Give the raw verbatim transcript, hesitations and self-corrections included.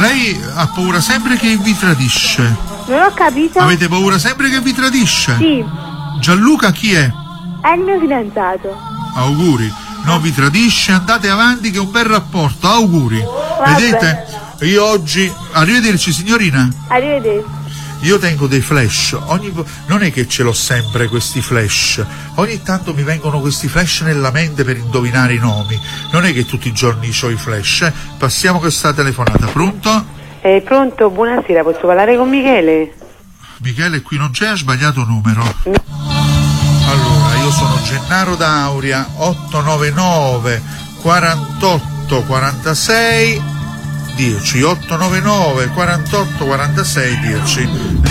lei ha paura sempre che vi tradisce. Non ho capito. Avete paura sempre che vi tradisce? Sì. Gianluca chi è? È il mio fidanzato. Auguri. Non vi tradisce, andate avanti che è un bel rapporto. Auguri. Vabbè. Vedete? Io oggi... Arrivederci signorina. Arrivederci. Io tengo dei flash, ogni... non è che ce l'ho sempre questi flash, ogni tanto mi vengono questi flash nella mente per indovinare i nomi, non è che tutti i giorni ho i flash, eh? Passiamo questa telefonata, pronto? Eh, pronto, buonasera, posso parlare con Michele? Michele qui non c'è, ha sbagliato numero. Allora, io sono Gennaro D'Auria, otto nove nove quarantotto quarantasei dieci, otto nove nove quarantotto quarantasei dieci.